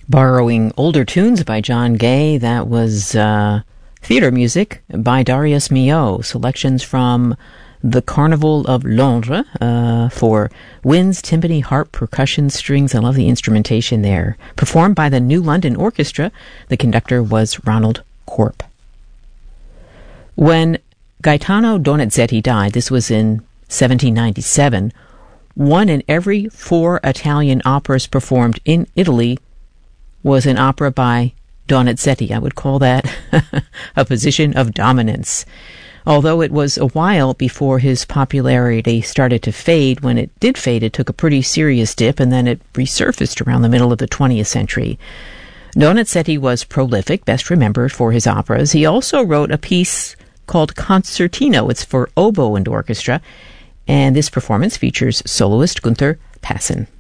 Borrowing older tunes by John Gay, that was theatre music by Darius Milhaud, selections from The Carnival of Londres for winds, timpani, harp, percussion, strings. I love the instrumentation there. Performed by the New London Orchestra. The conductor was Ronald Corp. When Gaetano Donizetti died, this was in 1797, 1 in every 4 Italian operas performed in Italy was an opera by Donizetti. I would call that a position of dominance. Although it was a while before his popularity started to fade, when it did fade, it took a pretty serious dip, and then it resurfaced around the middle of the 20th century. Donizetti was prolific, best remembered for his operas. He also wrote a piece called Concertino. It's for oboe and orchestra, and this performance features soloist Gunther Passon.